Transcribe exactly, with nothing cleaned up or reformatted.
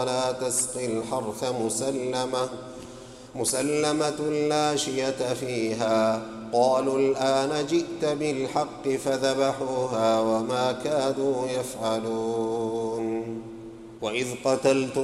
ولا تسقي الحرث مسلمة مسلمة لا شية فيها. قالوا الآن جئت بالحق فذبحوها وما كادوا يفعلون. وإذ قتلتم